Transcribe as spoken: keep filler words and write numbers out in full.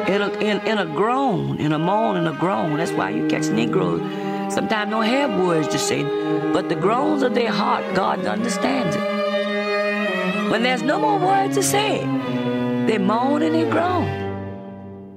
In a, in, in a groan, in a moan, in a groan. That's why you catch Negroes sometimes don't have words to say, but the groans of their heart, God understands it. When there's no more words to say, they moan and they groan.